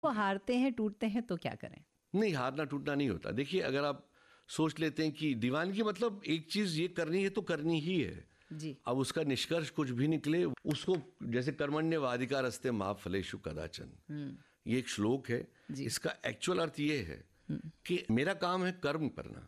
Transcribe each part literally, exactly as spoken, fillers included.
वो हारते हैं, टूटते हैं तो क्या करें? नहीं, हारना टूटना नहीं होता। देखिए, अगर आप सोच लेते हैं कि दीवानगी मतलब एक चीज़ ये करनी है तो करनी ही है जी। अब उसका निष्कर्ष कुछ भी निकले, उसको जैसे कर्मण्येवाधिकारस्ते मा फलेषु कदाचन, ये एक श्लोक है। इसका एक्चुअल अर्थ ये है कि मेरा काम है कर्म करना,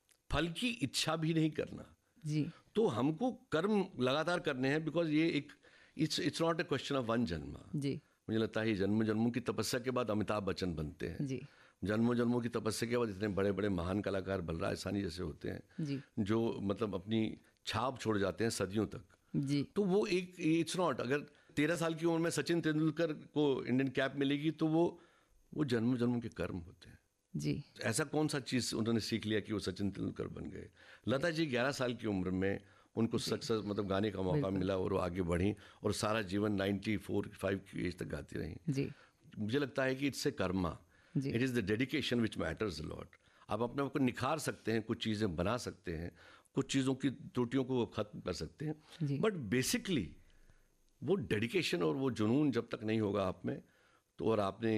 फल की इच्छा भी नहीं करना। जी। तो हमको कर्म लगातार करने हैं, बिकॉज ये एक it's it's not a question of one जन्म। जी। मुझे लगता है जन्म जन्मों की तपस्या के बाद अमिताभ बच्चन बनते हैं। जी। जन्मों जन्मों की तपस्या के बाद इतने बड़े बड़े महान कलाकार बलराज साहनी जैसे होते हैं जी। जो मतलब अपनी छाप छोड़ जाते हैं सदियों तक। जी। तो वो एक इट्स नॉट, अगर तेरह साल की उम्र में सचिन तेंदुलकर को इंडियन कैप मिलेगी तो वो वो जन्म जन्मों के कर्म होते हैं। जी। ऐसा कौन सा चीज़ उन्होंने सीख लिया कि वो सचिन तेंदुलकर बन गए। लता जी ग्यारह साल की उम्र में उनको सक्सेस मतलब गाने का मौका मिला और वो आगे बढ़ी और सारा जीवन नाइन्टी फोर फाइव की एज तक गाती रही। जी। मुझे लगता है कि it's a Karma, it is the dedication which matters a lot. आप अपने आप को निखार सकते हैं, कुछ चीज़ें बना सकते हैं, कुछ चीज़ों की त्रुटियों को ख़त्म कर सकते हैं, बट बेसिकली वो डेडिकेशन और वो जुनून जब तक नहीं होगा आप में, तो और आपने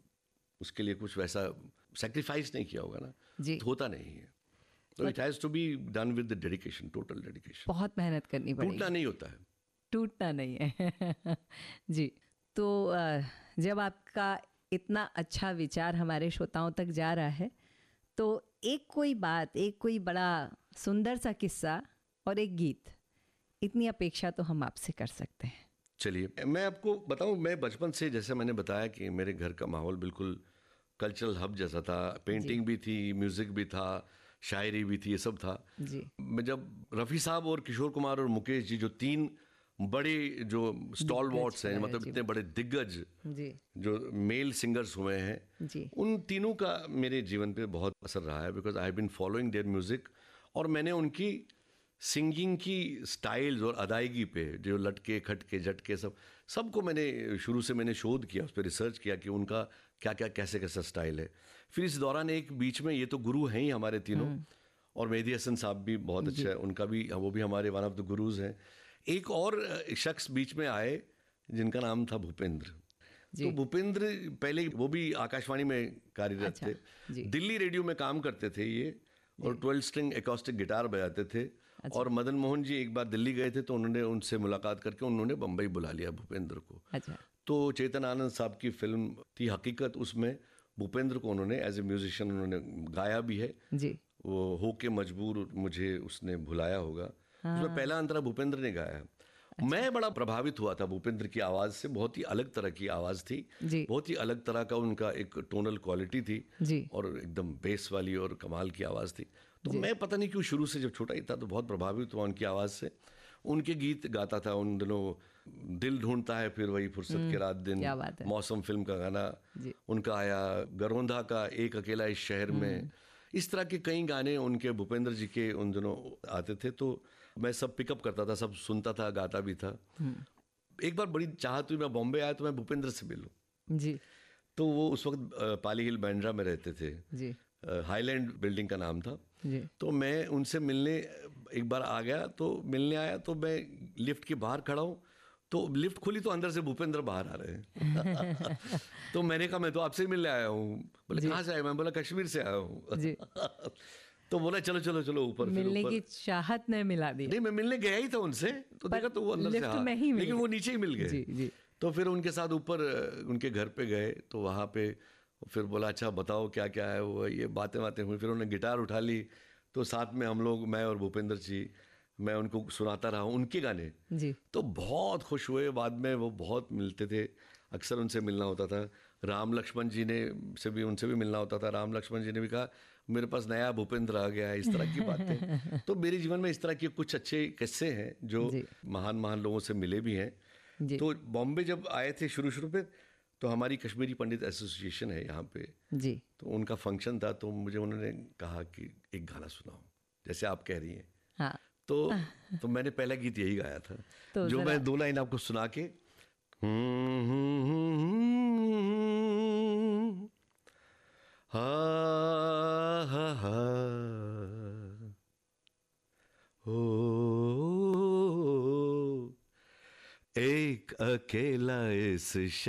उसके लिए कुछ वैसा सेक्रीफाइस नहीं किया होगा ना, तो होता नहीं है। तो it has to be done with the dedication, total dedication. बहुत मेहनत करनी पड़ेगी, टूटना नहीं होता है। टूटना नहीं है। जी। तो जब आपका इतना अच्छा विचार हमारे श्रोताओं तक जा रहा है, तो एक कोई बात, एक कोई बड़ा सुंदर सा किस्सा और एक गीत, इतनी अपेक्षा तो हम आपसे कर सकते हैं। चलिए, मैं आपको बताऊं, मैं बचपन से, जैसे मैंने बताया कि मेरे घर का माहौल बिल्कुल कल्चरल हब जैसा था। पेंटिंग भी थी, म्यूज़िक भी था, शायरी भी थी, ये सब था। जी। मैं जब रफ़ी साहब और किशोर कुमार और मुकेश जी, जो तीन बड़े जो स्टॉल वॉट्स हैं, मतलब इतने बड़े दिग्गज जी। जो मेल सिंगर्स हुए हैं, जी। उन तीनों का मेरे जीवन पे बहुत असर रहा है, because I have been following their music. और मैंने उनकी सिंगिंग की स्टाइल्स और अदायगी पे, जो लटके खटके झटके सब सबको मैंने शुरू से मैंने शोध किया, उस पर रिसर्च किया कि उनका क्या क्या कैसे कैसा स्टाइल है। फिर इस दौरान एक बीच में, ये तो गुरु हैं ही हमारे तीनों, और मेहदी हसन साहब भी बहुत अच्छा है, उनका भी, वो भी हमारे वन ऑफ द गुरुज हैं। एक और शख्स बीच में आए जिनका नाम था भूपेंद्र। तो भूपेंद्र पहले वो भी आकाशवाणी में कार्यरत अच्छा, थे, दिल्ली रेडियो में काम करते थे ये, और ट्वेल्व स्ट्रिंग एकॉस्टिक गिटार बजाते थे। अच्छा। और मदन मोहन जी एक बार दिल्ली गए थे तो उन्होंने उनसे मुलाकात करके उन्होंने बम्बई बुला लिया भूपेंद्र को। अच्छा। तो चेतन आनंद साहब की फिल्म थी हकीकत, उसमें भूपेंद्र को उन्होंने एज ए म्यूजिशियन उन्होंने गाया भी है जी। वो हो के मजबूर मुझे उसने भुलाया होगा। हाँ। उसमें पहला अंतरा भूपेंद्र ने गाया। अच्छा। मैं बड़ा प्रभावित हुआ था भूपेंद्र की आवाज़ से, बहुत ही अलग तरह की आवाज़ थी, बहुत ही अलग तरह का उनका एक टोनल क्वालिटी थी जी। और एकदम बेस वाली और कमाल की आवाज़ थी। तो मैं पता नहीं क्यों शुरू से, जब छोटा ही था तो बहुत प्रभावित हुआ उनकी आवाज़ से। उनके गीत गाता था उन दिनों, दिल ढूंढता है फिर वही फुर्सत के रात दिन, मौसम फिल्म का गाना उनका आया, गरोंधा का एक अकेला इस शहर में, इस तरह के कई गाने उनके भूपेंद्र जी के उन दिनों आते थे। तो मैं सब पिकअप करता था, सब सुनता था, गाता भी था। एक बार बड़ी चाहत हुई, मैं बॉम्बे आया तो मैं भूपेंद्र से मिलूं जी। तो वो उस वक्त पाली हिल बांद्रा में रहते थे जी। हाईलैंड बिल्डिंग का नाम था जी। तो मैं उनसे मिलने एक बार आ गया, तो मिलने आया तो मैं लिफ्ट के बाहर खड़ा हूँ, तो लिफ्ट खुली तो अंदर से भूपेंद्र बाहर आ रहे हैं। तो मैंने कहा मैं तो आपसे ही मिलने आया हूँ। बोले कहाँ से आया? मैं बोला कश्मीर से आया हूँ। तो बोला चलो चलो चलो ऊपर। मिलने की चाहत ने मिला दी। नहीं, मैं मिलने गया ही था उनसे, तो देखा तो वो अंदर से हाँ, लेकिन वो नीचे ही मिल गए। तो फिर उनके साथ ऊपर उनके घर पे गए, तो वहाँ पे फिर बोला अच्छा बताओ क्या क्या है वो, ये बातें बातें हुई। फिर उन्होंने गिटार उठा ली, तो साथ में हम लोग, मैं और भूपेंद्र जी, मैं उनको सुनाता रहा उनके गाने जी। तो बहुत खुश हुए। बाद में वो बहुत मिलते थे, अक्सर उनसे मिलना होता था। राम लक्ष्मण जी ने से भी उनसे भी मिलना होता था। राम लक्ष्मण जी ने भी कहा मेरे पास नया भूपेंद्र आ गया है, इस तरह की बातें। तो मेरे जीवन में इस तरह के कुछ अच्छे किस्से हैं जो महान महान लोगों से मिले भी हैं। तो बॉम्बे जब आए थे शुरू शुरू पे, तो हमारी कश्मीरी पंडित एसोसिएशन है यहाँ पे जी। तो उनका फंक्शन था, तो मुझे उन्होंने कहा कि एक गाना सुनाओ, जैसे आप कह रही हैं। हाँ। तो तो मैंने पहला गीत यही गाया था, तो जो मैं दो लाइन आपको सुना के, हा हा हा हो एक अकेला इस